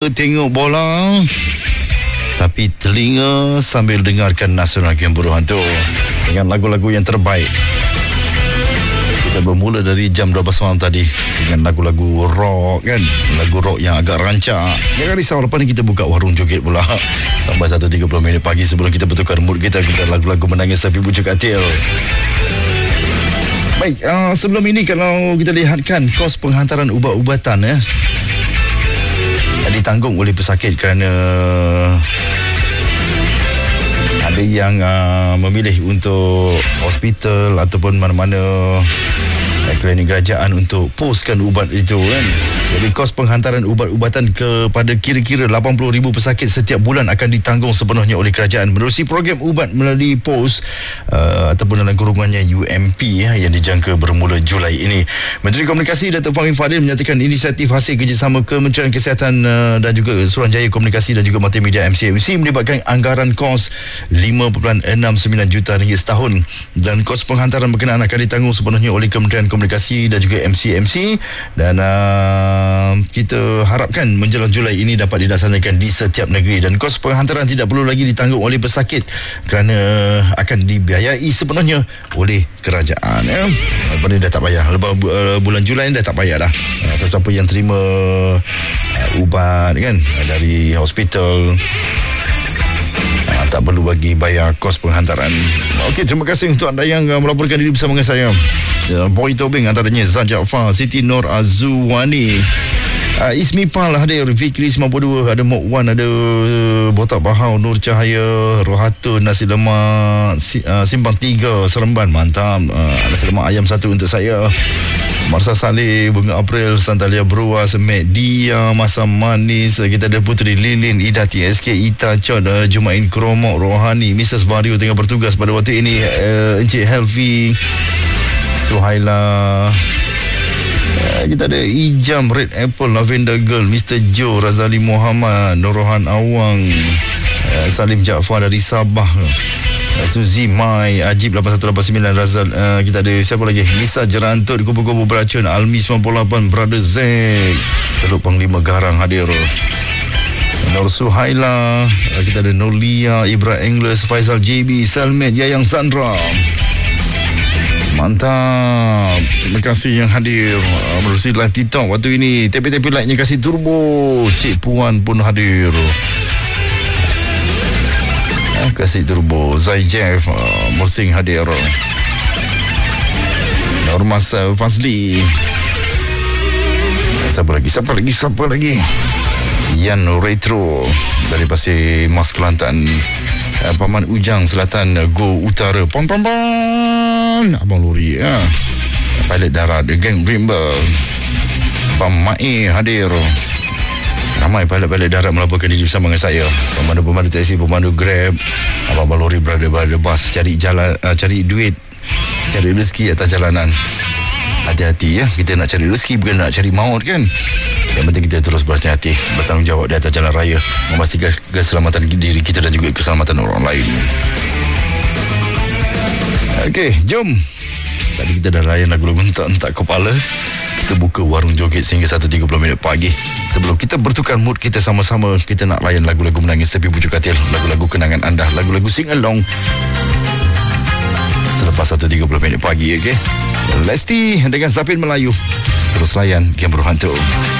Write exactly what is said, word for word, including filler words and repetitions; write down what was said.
lupa tengok bola, tapi telinga sambil dengarkan Nasional Game Berhantu dengan lagu-lagu yang terbaik. Kita bermula dari jam dua belas malam tadi dengan lagu-lagu rock kan, lagu rock yang agak rancak. Jangan risau, lepas ni kita buka warung joget pula sampai satu tiga puluh minit pagi sebelum kita bertukar mood kita kepada lagu-lagu menangis tapi bujuk katil. Baik, uh, sebelum ini kalau kita lihatkan kos penghantaran ubat-ubatan ya, ditanggung oleh pesakit kerana ada yang uh, memilih untuk hospital ataupun mana-mana klinik kerajaan untuk poskan ubat itu kan. Jadi kos penghantaran ubat-ubatan kepada kira-kira lapan puluh ribu pesakit setiap bulan akan ditanggung sepenuhnya oleh kerajaan menerusi program ubat melalui pos uh, ataupun dalam kurungannya U M P ya, yang dijangka bermula Julai ini. Menteri Komunikasi Datuk Fahmi Fadil menyatakan inisiatif hasil kerjasama Kementerian Kesihatan uh, dan juga Suruhanjaya Komunikasi dan juga Multimedia M C M C melibatkan anggaran kos lima perpuluhan enam sembilan juta ringgit setahun, dan kos penghantaran berkenaan akan ditanggung sepenuhnya oleh Kementerian Komunikasi dan juga M C M C, dan uh, kita harapkan menjelang Julai ini dapat dilaksanakan di setiap negeri, dan kos penghantaran tidak perlu lagi ditanggung oleh pesakit kerana akan dibiayai sepenuhnya oleh kerajaan ya. Lepas ni dah tak payah, lepas uh, bulan Julai ni dah tak payah dah. Uh, sesiapa yang terima uh, ubat kan dari hospital uh, tak perlu lagi bayar kos penghantaran. Okey, terima kasih untuk anda yang uh, melaporkan diri bersama dengan saya. Uh, Boy Tobing antaranya, Zan Jaafar, Siti Nur Azuwani, uh, Ismi Pal hadir, Fikri sembilan puluh dua, ada Mok Wan, ada uh, Botak Bahau, Nur Cahaya, Rohatun, Nasi Lemak si, uh, Simpang tiga, Seremban, mantap. uh, Nasi Lemak ayam satu untuk saya. Marsa Saleh, Bunga April, Santalia Brua, Semek Dia, Masam Manis, kita ada Puteri Lilin, Ida T S K, Ita Chod, uh, Jumain Kromok, Rohani, Missus Vario tengah bertugas pada waktu ini, uh, Encik Helvi, Suhaila, uh, kita ada Ijam, Red Apple, Lavender Girl, Mister Joe, Razali Muhammad, Norohan Awang, uh, Salim Jaafar dari Sabah, Suzi Mai, Ajib lapan satu lapan sembilan, Razal, uh, kita ada siapa lagi, Nisa Jerantut, Kubu-Kubu Beracun, Almi sembilan puluh lapan, Brother Zack, Teluk Panglima Garang hadir, Nur Suhaila, uh, kita ada Norlia, Ibra Engles, Faisal J B, Salmet, Yayang Sandra, mantap. Terima kasih yang hadir uh, melalui live TikTok waktu ini. Tepi-tepi like-nya kasih turbo. Cik Puan pun hadir, uh, kasih turbo. Zai Jeff, uh, Mursing hadir, Normas uh, Fazli, siapa lagi siapa lagi siapa lagi Yan Retro dari Pasir Mas Kelantan, uh, Paman Ujang Selatan, uh, Go Utara, pom pom pom, Abang Lori ya, Pilot Darat, Geng Rimba, Pam Mai hadir. Ramai pilot-pilot darat melaporkan diri bersama dengan saya. Pemandu-pemandu taksi, pemandu Grab, abang-abang lori, brother-brother bas, cari jalan, uh, cari duit, cari rezeki atas jalanan. Hati-hati ya, kita nak cari rezeki bukan nak cari maut kan. Yang penting kita terus berhati-hati, bertanggungjawab di atas jalan raya, memastikan keselamatan diri kita dan juga keselamatan orang lain. Okey, jom. Tadi kita dah layan lagu-lagu entak-entak kepala. Kita buka warung joget sehingga satu tiga puluh minit pagi. Sebelum kita bertukar mood kita sama-sama, kita nak layan lagu-lagu menangis tapi bujuk katil, lagu-lagu kenangan anda, lagu-lagu sing along selepas satu tiga puluh minit pagi. Okay, Lesti dengan Zapin Melayu. Terus layan Game Berhantu.